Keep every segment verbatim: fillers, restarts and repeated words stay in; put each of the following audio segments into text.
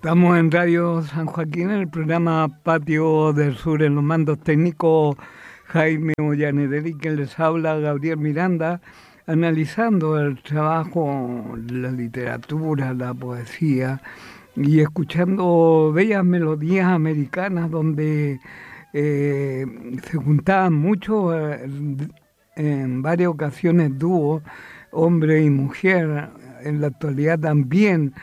Estamos en Radio San Joaquín, en el programa Patio del Sur, en los mandos técnicos Jaime Ollanedel, quien les habla, Gabriel Miranda, analizando el trabajo, la literatura, la poesía y escuchando bellas melodías americanas donde eh, se juntaban mucho eh, en varias ocasiones dúos, hombre y mujer. En la actualidad también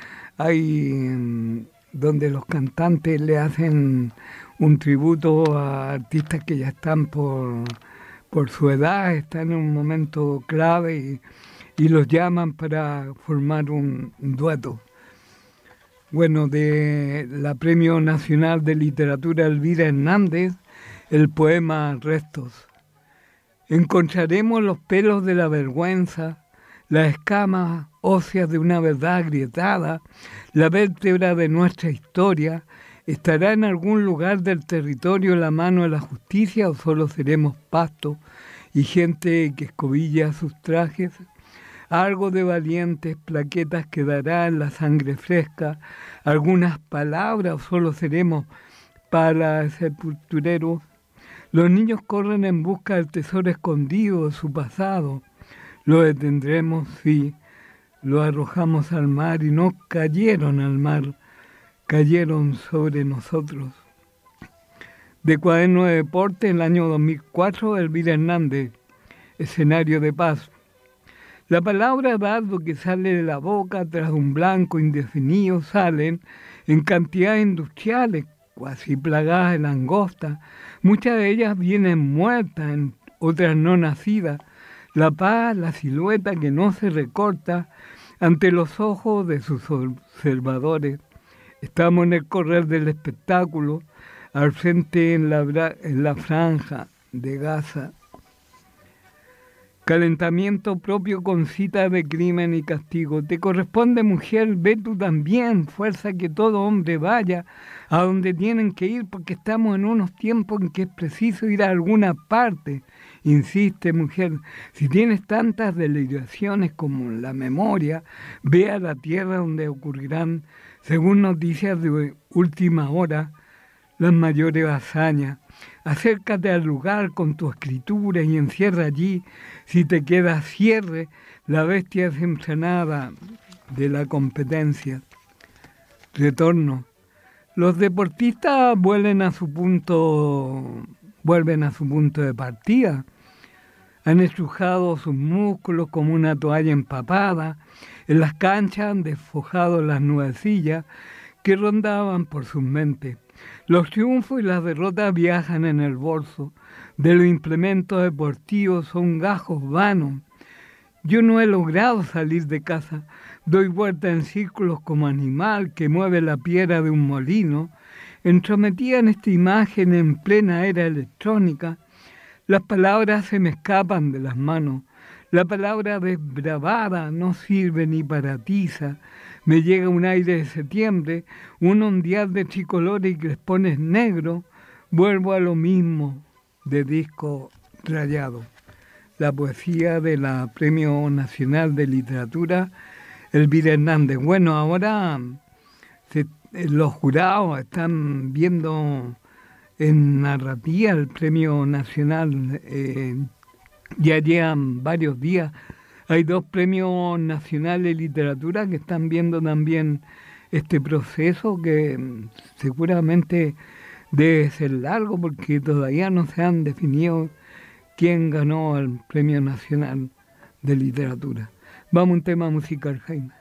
hay donde los cantantes le hacen un tributo a artistas que ya están por, por su edad, están en un momento clave y, y los llaman para formar un, un dueto. Bueno, de la Premio Nacional de Literatura Elvira Hernández, el poema Restos. Encontraremos los pelos de la vergüenza, las escamas óseas de una verdad agrietada, la vértebra de nuestra historia. ¿Estará en algún lugar del territorio la mano de la justicia o solo seremos pasto y gente que escobilla sus trajes? Algo de valientes plaquetas quedará en la sangre fresca, algunas palabras o solo seremos para sepultureros. Los niños corren en busca del tesoro escondido de su pasado. Lo detendremos, sí, lo arrojamos al mar y no cayeron al mar, cayeron sobre nosotros. De Cuaderno de Deporte, en el año dos mil cuatro, Elvira Hernández, escenario de paz. La palabra dardo que sale de la boca tras un blanco indefinido salen en cantidades industriales, casi plagadas de langosta. Muchas de ellas vienen muertas, otras no nacidas. La paz, la silueta que no se recorta ante los ojos de sus observadores. Estamos en el correr del espectáculo, al frente en la, en la franja de Gaza. Calentamiento propio con cita de crimen y castigo. Te corresponde, mujer, ve tú también, fuerza que todo hombre vaya a donde tienen que ir, porque estamos en unos tiempos en que es preciso ir a alguna parte. Insiste, mujer, si tienes tantas deliraciones como la memoria, ve a la tierra donde ocurrirán, según noticias de última hora, las mayores hazañas. Acércate al lugar con tu escritura y encierra allí, si te queda cierre, la bestia desenfrenada de la competencia. Retorno. Los deportistas vuelven a su punto, vuelven a su punto de partida. Han estrujado sus músculos como una toalla empapada. En las canchas han desfojado las nubecillas que rondaban por sus mentes. Los triunfos y las derrotas viajan en el bolso. De los implementos deportivos son gajos vanos. Yo no he logrado salir de casa. Doy vuelta en círculos como animal que mueve la piedra de un molino. Entrometida en esta imagen en plena era electrónica, las palabras se me escapan de las manos. La palabra desbravada no sirve ni para tiza. Me llega un aire de septiembre, un ondear de tricolores y crespones negros. Vuelvo a lo mismo de disco rayado. La poesía de la Premio Nacional de Literatura, Elvira Hernández. Bueno, ahora se, los jurados están viendo en narrativa el Premio Nacional. Eh, ya llevan varios días. Hay dos premios nacionales de literatura que están viendo también este proceso que seguramente debe ser largo porque todavía no se han definido quién ganó el Premio Nacional de Literatura. Vamos a un tema musical, Jaime.